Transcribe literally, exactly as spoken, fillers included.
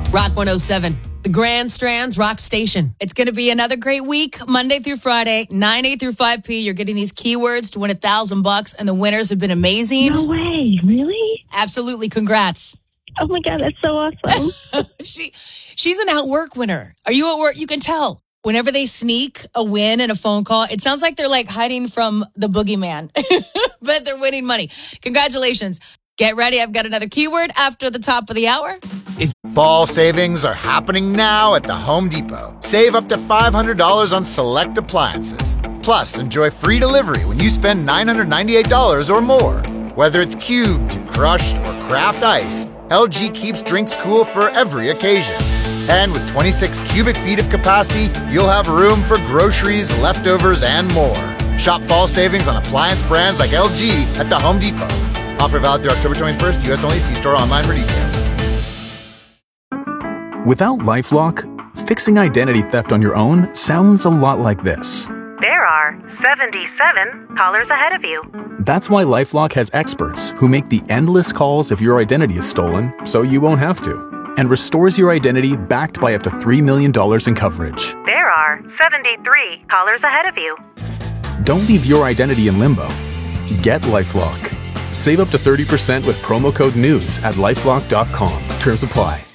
Rock one oh seven, the Grand Strands Rock Station. It's going to be another great week, Monday through Friday, nine a through five p. You're getting these keywords to win a thousand bucks, and the winners have been amazing. No way, really? Absolutely, congrats. Oh my God, that's so awesome. she, she's an Outwork winner. Are you at work? You can tell. Whenever they sneak a win in a phone call, it sounds like they're like hiding from the boogeyman, but they're winning money. Congratulations. Get ready. I've got another keyword after the top of the hour. If fall savings are happening now at the Home Depot. Save up to five hundred dollars on select appliances. Plus, enjoy free delivery when you spend nine hundred ninety-eight dollars or more. Whether it's cubed, crushed, or craft ice, L G keeps drinks cool for every occasion. And with twenty-six cubic feet of capacity, you'll have room for groceries, leftovers, and more. Shop fall savings on appliance brands like L G at the Home Depot. Offer valid through October twenty-first. U S only. See store online for details. Without LifeLock, fixing identity theft on your own sounds a lot like this. There are seventy-seven callers ahead of you. That's why LifeLock has experts who make the endless calls if your identity is stolen, so you won't have to, and restores your identity backed by up to three million dollars in coverage. There are seventy-three callers ahead of you. Don't leave your identity in limbo. Get LifeLock. Save up to thirty percent with promo code NEWS at lifelock dot com. Terms apply.